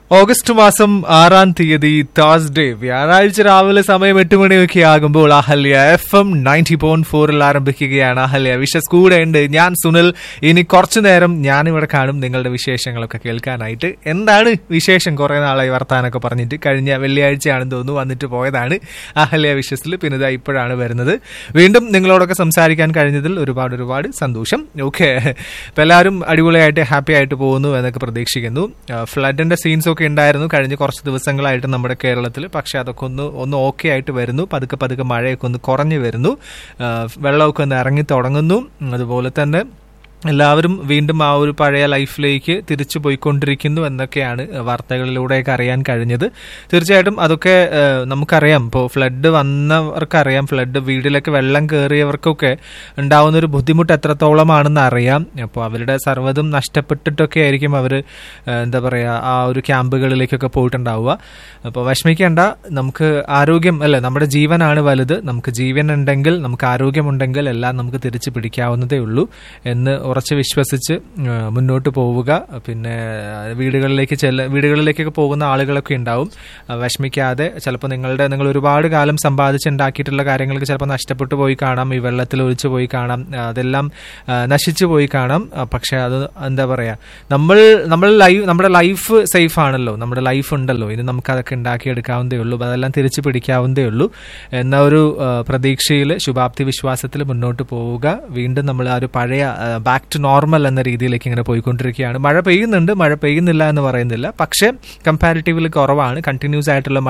August മാസം 6-ാം തീയതി Thursday വ്യാഴാഴ്ച രാവിലെ സമയം 8 മണിയൊക്കെ ആകുമ്പോൾ അഹല്യ FM 90.4 ആരംഭിക്കുകയാണ്. അഹല്യ വിഷസ് കൂടെ ഉണ്ട്. ഞാൻ സുനിൽ. ഇനി കുറച്ചു നേരം ഞാനിവിടെ കാണും നിങ്ങളുടെ വിശേഷങ്ങളൊക്കെ കേൾക്കാനായിട്ട്. എന്താണ് വിശേഷം? കുറെ നാളായി വർത്താനൊക്കെ പറഞ്ഞിട്ട്. കഴിഞ്ഞ വെള്ളിയാഴ്ചയാണെന്ന് തോന്നുന്നു വന്നിട്ട് പോയതാണ് അഹല്യ വിഷസിൽ. പിന്നെ ഇപ്പോഴാണ് വരുന്നത്. വീണ്ടും നിങ്ങളോടൊക്കെ സംസാരിക്കാൻ കഴിഞ്ഞതിൽ ഒരുപാട് സന്തോഷം. ഓക്കെ, ഇപ്പം എല്ലാവരും അടിപൊളിയായിട്ട് ഹാപ്പി ആയിട്ട് പോകുന്നു എന്നൊക്കെ പ്രതീക്ഷിക്കുന്നു. ഫ്ലഡിന്റെ സീൻസ് ഒക്കെ ഉണ്ടായിരുന്നു കഴിഞ്ഞ കുറച്ച് ദിവസങ്ങളായിട്ട് നമ്മുടെ കേരളത്തിൽ. പക്ഷെ അതൊക്കെ ഒന്ന് ഓക്കെ ആയിട്ട് വരുന്നു. പതുക്കെ മഴയൊക്കെ ഒന്ന് കുറഞ്ഞു വരുന്നു. വെള്ളമൊക്കെ ഒന്ന് ഇറങ്ങി തുടങ്ങുന്നു. അതുപോലെ തന്നെ എല്ലാവരും വീണ്ടും ആ ഒരു പഴയ ലൈഫിലേക്ക് തിരിച്ചു പോയിക്കൊണ്ടിരിക്കുന്നു എന്നൊക്കെയാണ് വാർത്തകളിലൂടെയൊക്കെ അറിയാൻ കഴിഞ്ഞത്. തീർച്ചയായിട്ടും അതൊക്കെ നമുക്കറിയാം. ഇപ്പോൾ ഫ്ലഡ് വന്നവർക്കറിയാം, ഫ്ലഡ് വീട്ടിലേക്ക് വെള്ളം കയറിയവർക്കൊക്കെ ഉണ്ടാവുന്നൊരു ബുദ്ധിമുട്ട് എത്രത്തോളമാണെന്ന് അറിയാം. അപ്പോൾ അവരുടെ സർവ്വതും നഷ്ടപ്പെട്ടിട്ടൊക്കെ ആയിരിക്കും അവർ എന്താ പറയുക ആ ഒരു ക്യാമ്പുകളിലേക്കൊക്കെ പോയിട്ടുണ്ടാവുക. അപ്പോൾ വിഷമിക്കേണ്ട. നമുക്ക് ആരോഗ്യം അല്ലേ, നമ്മുടെ ജീവനാണ് വലുത്. നമുക്ക് ജീവൻ ഉണ്ടെങ്കിൽ, നമുക്ക് ആരോഗ്യമുണ്ടെങ്കിൽ എല്ലാം നമുക്ക് തിരിച്ചു പിടിക്കാവുന്നതേ ഉള്ളൂ എന്ന് ഉറച്ച് വിശ്വസിച്ച് മുന്നോട്ട് പോവുക. പിന്നെ വീടുകളിലേക്കൊക്കെ പോകുന്ന ആളുകളൊക്കെ ഉണ്ടാവും. വിഷമിക്കാതെ. ചിലപ്പോൾ നിങ്ങൾ ഒരുപാട് കാലം സമ്പാദിച്ചുണ്ടാക്കിയിട്ടുള്ള കാര്യങ്ങൾക്ക് ചിലപ്പോൾ നഷ്ടപ്പെട്ടു പോയി കാണാം, ഈ വെള്ളത്തിൽ ഒലിച്ചു പോയി കാണാം, അതെല്ലാം നശിച്ചു പോയി കാണാം. പക്ഷെ അത് എന്താ പറയുക, നമ്മുടെ ലൈഫ് സേഫ് ആണല്ലോ, നമ്മുടെ ലൈഫ് ഉണ്ടല്ലോ, ഇനി നമുക്ക് അതൊക്കെ ഉണ്ടാക്കിയെടുക്കാവുന്നതേ ഉള്ളൂ, അതെല്ലാം തിരിച്ചു പിടിക്കാവുന്നതേ ഉള്ളൂ എന്ന ഒരു പ്രതീക്ഷയിൽ, ശുഭാപ്തി വിശ്വാസത്തിൽ മുന്നോട്ട് പോവുക. വീണ്ടും നമ്മൾ ആ ഒരു പഴയ ബാക്ക് ടു നോർമൽ എന്ന രീതിയിലേക്ക് ഇങ്ങനെ പോയിക്കൊണ്ടിരിക്കുകയാണ്. മഴ പെയ്യുന്നുണ്ട്, മഴ പെയ്യുന്നില്ല എന്ന് പറയുന്നില്ല. പക്ഷേ കമ്പാരിറ്റീവ്ലി കുറവാണ്. കണ്ടിന്യൂസ് ആയിട്ടുള്ള